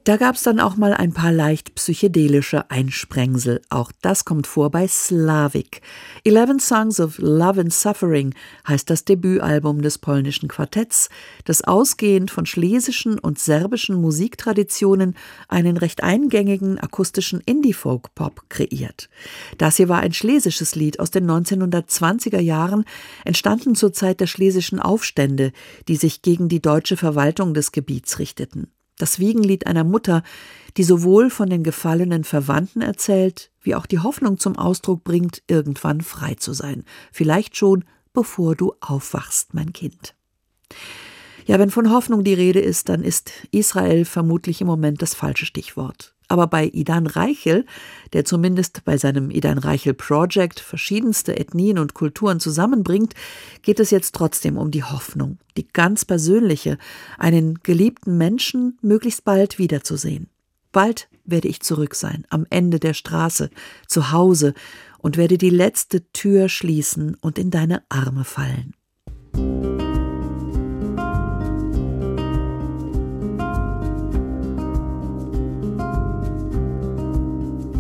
Da gab's dann auch mal ein paar leicht psychedelische Einsprengsel. Auch das kommt vor bei Slavik. 11 Songs of Love and Suffering heißt das Debütalbum des polnischen Quartetts, das ausgehend von schlesischen und serbischen Musiktraditionen einen recht eingängigen akustischen Indie-Folk-Pop kreiert. Das hier war ein schlesisches Lied aus den 1920er Jahren, entstanden zur Zeit der schlesischen Aufstände, die sich gegen die deutsche Verwaltung des Gebiets richteten. Das Wiegenlied einer Mutter, die sowohl von den gefallenen Verwandten erzählt, wie auch die Hoffnung zum Ausdruck bringt, irgendwann frei zu sein. Vielleicht schon, bevor du aufwachst, mein Kind. Ja, wenn von Hoffnung die Rede ist, dann ist Israel vermutlich im Moment das falsche Stichwort. Aber bei Idan Reichel, der zumindest bei seinem Idan Reichel Project verschiedenste Ethnien und Kulturen zusammenbringt, geht es jetzt trotzdem um die Hoffnung, die ganz persönliche, einen geliebten Menschen möglichst bald wiederzusehen. Bald werde ich zurück sein, am Ende der Straße, zu Hause und werde die letzte Tür schließen und in deine Arme fallen.